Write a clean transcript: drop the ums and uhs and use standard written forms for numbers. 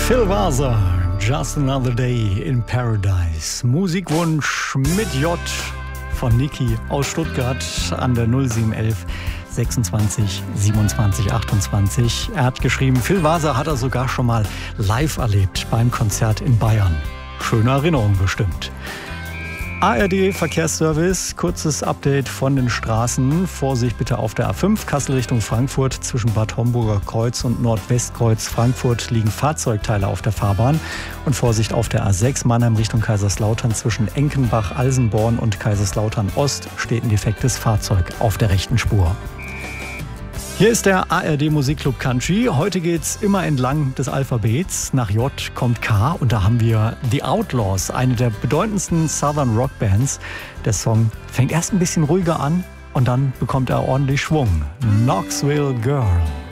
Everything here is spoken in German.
Phil Vaser, Just Another Day in Paradise. Musikwunsch mit J von Niki aus Stuttgart an der 0711 26 27 28. Er hat geschrieben, Phil Vaser hat er sogar schon mal live erlebt beim Konzert in Bayern. Schöne Erinnerung bestimmt. ARD Verkehrsservice, kurzes Update von den Straßen. Vorsicht bitte auf der A5 Kassel Richtung Frankfurt. Zwischen Bad Homburger Kreuz und Nordwestkreuz Frankfurt liegen Fahrzeugteile auf der Fahrbahn. Und Vorsicht auf der A6 Mannheim Richtung Kaiserslautern. Zwischen Enkenbach, Alsenborn und Kaiserslautern Ost steht ein defektes Fahrzeug auf der rechten Spur. Hier ist der ARD Musikclub Country. Heute geht's immer entlang des Alphabets. Nach J kommt K und da haben wir The Outlaws, eine der bedeutendsten Southern Rock Bands. Der Song fängt erst ein bisschen ruhiger an und dann bekommt er ordentlich Schwung. Knoxville Girl.